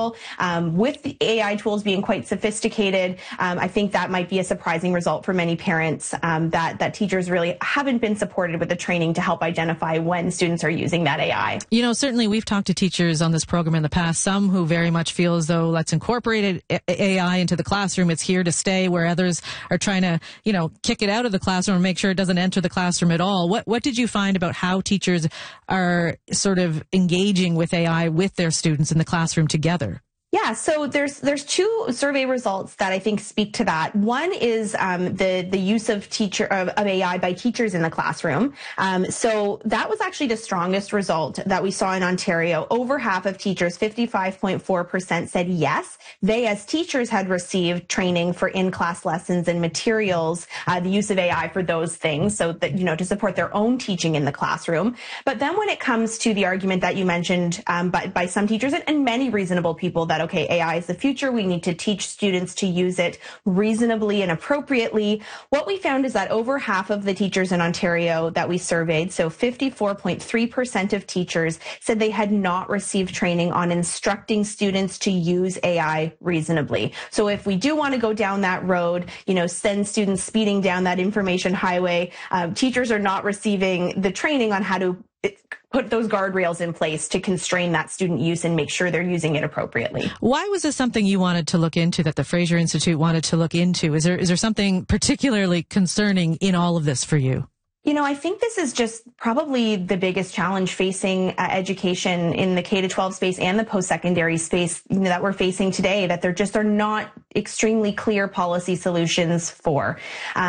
school, with the AI tools being quite sophisticated. I think that might be a surprising result for many parents, that teachers really haven't been supported with the training to help identify when students are using that AI. You know, certainly we've talked to teachers on this program in the past, some who very much feel as though let's incorporate AI into the classroom. It's here to stay, where others are trying to, kick it out of the classroom and make sure it doesn't enter the classroom at all. What did you find about how teachers are sort of engaging with AI with their students in the classroom together? Yeah, so there's two survey results that I think speak to that. One is the use of AI by teachers in the classroom. So that was actually the strongest result that we saw in Ontario. Over half of teachers, 55.4%, said yes, they as teachers had received training for in-class lessons and materials, the use of AI for those things, so that to support their own teaching in the classroom. But then when it comes to the argument that you mentioned by some teachers and many reasonable people that okay, AI is the future. We need to teach students to use it reasonably and appropriately. What we found is that over half of the teachers in Ontario that we surveyed, so 54.3% of teachers, said they had not received training on instructing students to use AI reasonably. So if we do want to go down that road, send students speeding down that information highway, teachers are not receiving the training on how to put those guardrails in place to constrain that student use and make sure they're using it appropriately. Why was this something you wanted to look into, that the Fraser Institute wanted to look into? Is there something particularly concerning in all of this for you? I think this is just probably the biggest challenge facing education in the K-12 space and the post-secondary space that we're facing today, that there just are not extremely clear policy solutions for.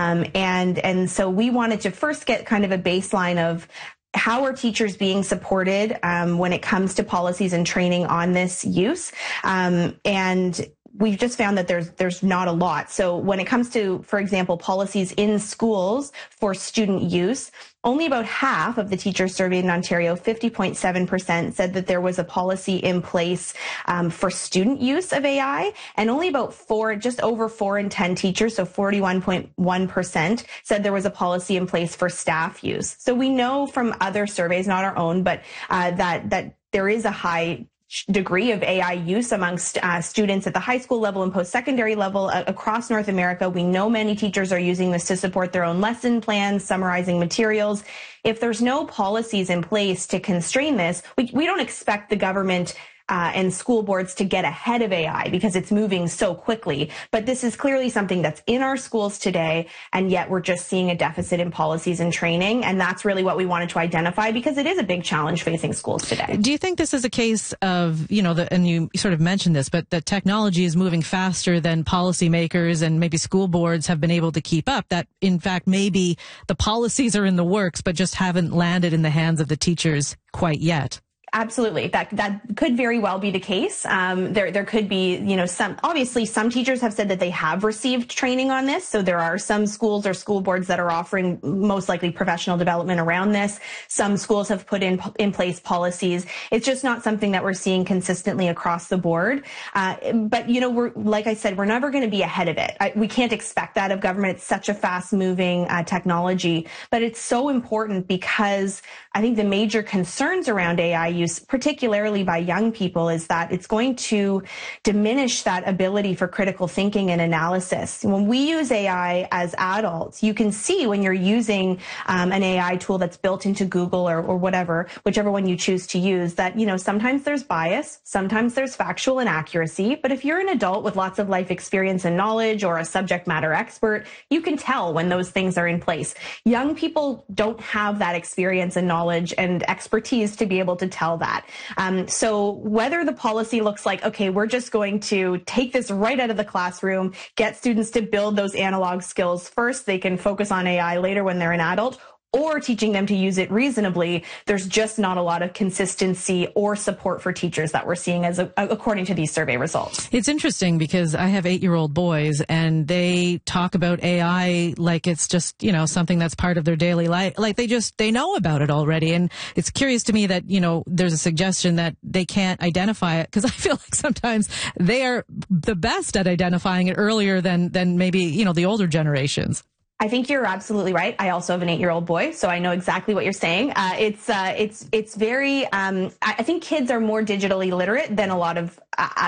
And so we wanted to first get kind of a baseline of how are teachers being supported when it comes to policies and training on this use? And we've just found that there's not a lot. So when it comes to, for example, policies in schools for student use, only about half of the teachers surveyed in Ontario, 50.7%, said that there was a policy in place for student use of AI, and only about just over 4 in 10 teachers, so 41.1%, said there was a policy in place for staff use. So we know from other surveys, not our own, but that there is a high degree of AI use amongst students at the high school level and post-secondary level across North America. We know many teachers are using this to support their own lesson plans, summarizing materials. If there's no policies in place to constrain this, we don't expect the government and school boards to get ahead of AI because it's moving so quickly. But this is clearly something that's in our schools today, and yet we're just seeing a deficit in policies and training. And that's really what we wanted to identify because it is a big challenge facing schools today. Do you think this is a case of, and you sort of mentioned this, but that technology is moving faster than policymakers and maybe school boards have been able to keep up, that in fact maybe the policies are in the works but just haven't landed in the hands of the teachers quite yet? Absolutely. That could very well be the case. There could be, some teachers have said that they have received training on this. So there are some schools or school boards that are offering most likely professional development around this. Some schools have put in place policies. It's just not something that we're seeing consistently across the board. But like I said, we're never going to be ahead of it. We can't expect that of government. It's such a fast moving technology, but it's so important because I think the major concerns around AI use, particularly by young people, is that it's going to diminish that ability for critical thinking and analysis. When we use AI as adults, you can see when you're using an AI tool that's built into Google or whichever one you choose to use, that, sometimes there's bias, sometimes there's factual inaccuracy. But if you're an adult with lots of life experience and knowledge or a subject matter expert, you can tell when those things are in place. Young people don't have that experience and knowledge and expertise to be able to tell that. So whether the policy looks like, okay, we're just going to take this right out of the classroom, get students to build those analog skills first, they can focus on AI later when they're an adult, or teaching them to use it reasonably, there's just not a lot of consistency or support for teachers that we're seeing according to these survey results. It's interesting because I have 8-year-old boys and they talk about AI like it's just, something that's part of their daily life. Like they know about it already. And it's curious to me that, there's a suggestion that they can't identify it, because I feel like sometimes they are the best at identifying it earlier than maybe, the older generations. I think you're absolutely right. I also have an 8-year-old boy, so I know exactly what you're saying. It's very, I think kids are more digitally literate than a lot of